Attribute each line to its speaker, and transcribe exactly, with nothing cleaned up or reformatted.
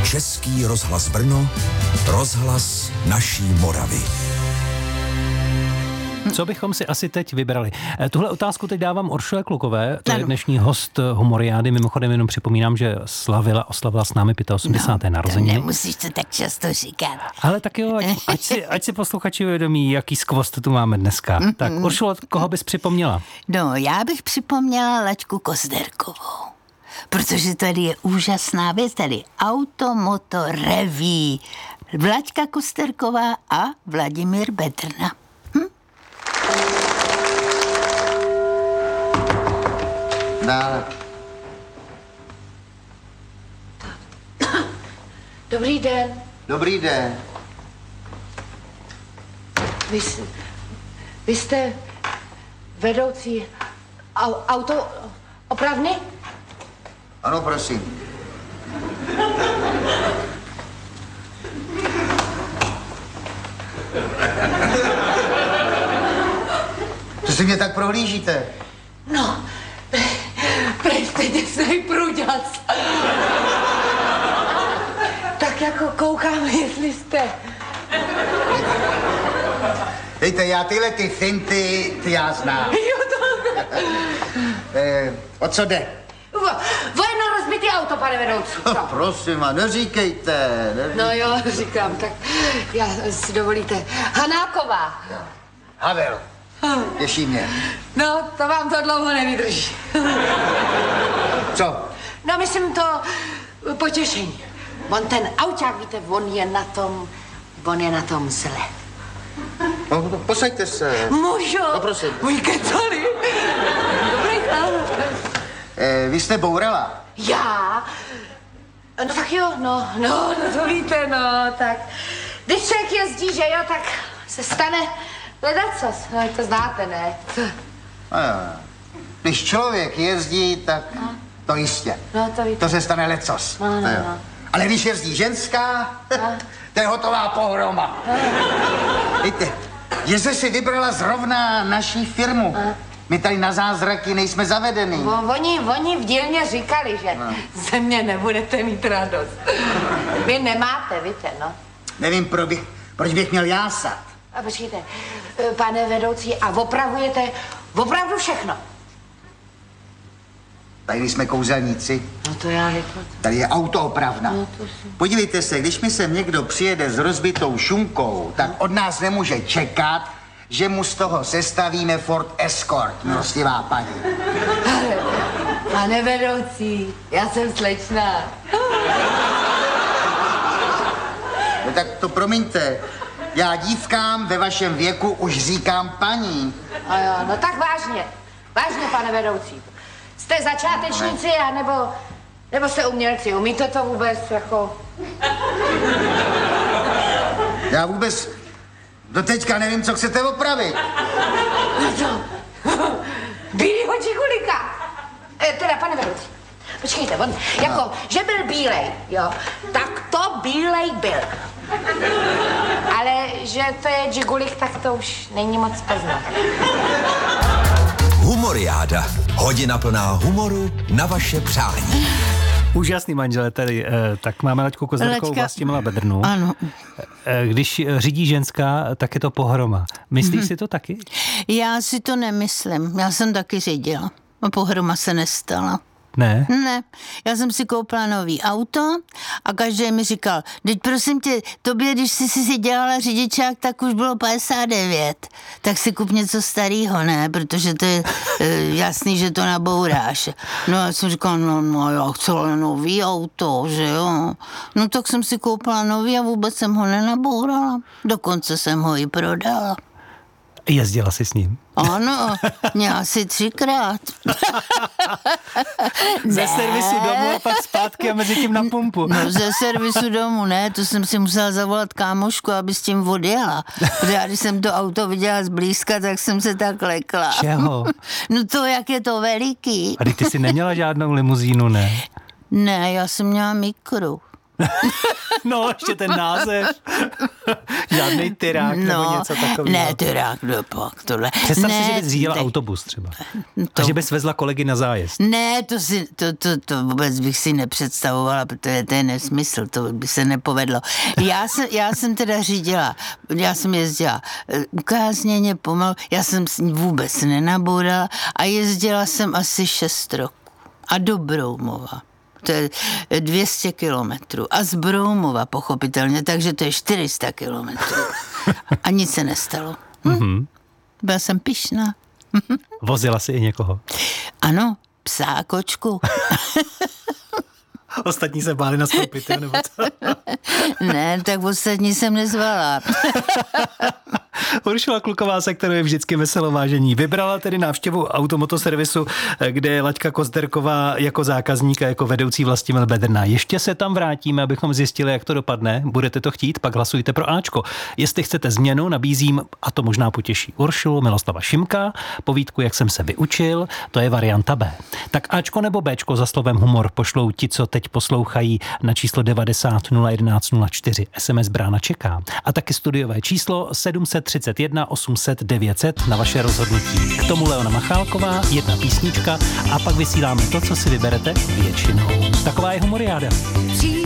Speaker 1: Český rozhlas Brno, rozhlas naší Moravy.
Speaker 2: Co bychom si asi teď vybrali? Tuhle otázku teď dávám Oršule Klukové, to je dnešní host Humoriády. Mimochodem jenom připomínám, že slavila, oslavila s námi osmdesátého
Speaker 3: No,
Speaker 2: narozeniny.
Speaker 3: Nemusíš to tak často říkat.
Speaker 2: Ale tak jo, ať, ať, si, ať si posluchači uvědomí, jaký skvost tu máme dneska. Mm-hmm. Tak Uršulo, koho bys připomněla?
Speaker 3: No, já bych připomněla Laďku Kozderkovou. Protože tady je úžasná věc, tady Automoto Reví. Vlaďka Kozderková a Vladimír Bedrna. Hm?
Speaker 4: Dále.
Speaker 5: Dobrý den.
Speaker 4: Dobrý den.
Speaker 5: Vy, jste- vy jste vedoucí au, auto opravny?
Speaker 4: Ano, prosím. Co si mě tak prohlížíte?
Speaker 5: No, prejste děsnej průděc. Tak jako koukám, jestli jste.
Speaker 4: Dejte, já tyhle ty finty, ty já znám.
Speaker 5: Jo, to...
Speaker 4: Eh, o co jde?
Speaker 5: O jedno rozbitý auto, pane vedoucí.
Speaker 4: Oh, prosím, a neříkejte. neříkejte.
Speaker 5: No jo, říkám, tak já si dovolíte. Hanáková.
Speaker 4: Havel, těší mě.
Speaker 5: No, to vám to dlouho nevydrží.
Speaker 4: Co?
Speaker 5: No, myslím to potěšení. On ten auták, víte, on je na tom, on je na tom zle.
Speaker 4: No, posaďte se.
Speaker 5: Můžu?
Speaker 4: No, prosím.
Speaker 5: Můj kecali. Dobrý chlap.
Speaker 4: Eh, vy jste bourala?
Speaker 5: Já? No tak jo, no, no, no to víte, no, tak. Když člověk jezdí, že jo, tak se stane ledacos. No, to znáte, ne?
Speaker 4: No, jo. Když člověk jezdí, tak to jistě.
Speaker 5: No, to víte.
Speaker 4: To se stane lecos.
Speaker 5: No, no,
Speaker 4: To jo.
Speaker 5: no.
Speaker 4: Ale když jezdí ženská, to je hotová pohroma. Víte, že jste si vybrala zrovna naší firmu. My tady na zázraky nejsme zavedení.
Speaker 5: O, oni, oni v dílně říkali, že
Speaker 4: No.
Speaker 5: ze mě nebudete mít radost. Vy nemáte, víte, no.
Speaker 4: Nevím, pro bych, proč bych měl jásat.
Speaker 5: A počkejte, pane vedoucí, a opravujete opravdu všechno?
Speaker 4: Tady jsme kouzelníci,
Speaker 5: No to já jako...
Speaker 4: tady je autoopravna.
Speaker 5: No to si...
Speaker 4: Podívejte se, když mi sem někdo přijede s rozbitou šunkou, tak od nás nemůže čekat, že mu z toho sestavíme Ford Escort, milostivá paní.
Speaker 5: Pane vedoucí, já jsem slečna.
Speaker 4: No tak to promiňte, já dívkám ve vašem věku už říkám paní.
Speaker 5: A jo, no tak vážně, vážně, pane vedoucí. Jste začátečníci, anebo, nebo jste umělci, umíte to vůbec, jako...
Speaker 4: Já vůbec do teďka nevím, co chcete opravit.
Speaker 5: No to, bílýho čigulika. E, teda, pane vedoucí, počkejte, on, jako, no. Že byl bílej, jo, tak to bílej byl. Ale že to je džigulik, tak to už není moc poznat.
Speaker 1: Humoriáda. Hodina plná humoru na vaše přání.
Speaker 2: Úžasný manžele tady. Tak máme Laďku Kozderkovou, Vlastimila Bedrnu.
Speaker 3: Ano.
Speaker 2: Když řídí ženská, tak je to pohroma. Myslíš mm-hmm. si to taky?
Speaker 3: Já si to nemyslím. Já jsem taky řídila. A pohroma se nestala.
Speaker 2: Ne?
Speaker 3: Ne, já jsem si koupila nový auto a každý mi říkal, teď prosím tě, tobě, když jsi si dělala řidičák, tak už bylo padesát devět, tak si kup něco starého, ne, protože to je e, jasný, že to nabouráš. No já jsem říkala, no, no já chci ale nový auto, že jo. No tak jsem si koupila nový a vůbec jsem ho nenabourala, dokonce jsem ho i prodala.
Speaker 2: Jezdila jsi s ním?
Speaker 3: Ano, měla si třikrát.
Speaker 2: Ze servisu domů a pak zpátky a mezi tím na pumpu.
Speaker 3: No ze servisu domů ne, to jsem si musela zavolat kámošku, aby s tím odjela. Protože já, když jsem to auto viděla zblízka, tak jsem se tak lekla.
Speaker 2: Čeho?
Speaker 3: No to, jak je to veliký.
Speaker 2: A ty jsi neměla žádnou limuzínu, ne?
Speaker 3: Ne, já jsem měla mikru.
Speaker 2: No, ještě ten název. Žádný tyrák
Speaker 3: no,
Speaker 2: nebo něco takového.
Speaker 3: Ne, tyrák, no pak tohle.
Speaker 2: Představ
Speaker 3: ne,
Speaker 2: si, že bys řídila
Speaker 3: tak,
Speaker 2: autobus třeba.
Speaker 3: To,
Speaker 2: A že bys vezla kolegy na zájezd.
Speaker 3: Ne, to, si, to, to, to vůbec bych si nepředstavovala, protože to je nesmysl, to by se nepovedlo. Já jsem, já jsem teda řídila, já jsem jezdila ukázněně pomalu, já jsem s ní vůbec nenabourala a jezdila jsem asi šest roků. A do Broumova. To je dvě stě kilometrů. A z Broumova, pochopitelně, takže to je čtyři sta kilometrů. A nic se nestalo. Hm? Mm-hmm. Byla jsem pyšná.
Speaker 2: Vozila si i někoho?
Speaker 3: Ano, psa a kočku.
Speaker 2: Ostatní se báli nastoupit, nebo co?
Speaker 3: Ne, tak ostatní jsem nezvala.
Speaker 2: Uršula Kluková, se kterou je vždycky veselo vážení. Vybrala tedy návštěvu automotoservisu, kde je Laďka Kozderková jako zákazník a jako vedoucí Vlastimil Bedrná. Ještě se tam vrátíme, abychom zjistili, jak to dopadne. Budete to chtít, pak hlasujte pro Ačko. Jestli chcete změnu, nabízím, a to možná potěší Uršulu, Miloslava Šimka, povídku, jak jsem se vyučil, to je varianta B. Tak Ačko nebo Bčko za slovem humor pošlou ti, co teď poslouchají na číslo devadesát nula jedenáct nula čtyři. es em es brána čeká. A taky studiové číslo sedm set třicet jedna osm set devět set na vaše rozhodnutí. K tomu Leona Machálková, jedna písnička a pak vysíláme to, co si vyberete většinou. Taková je humoriáda.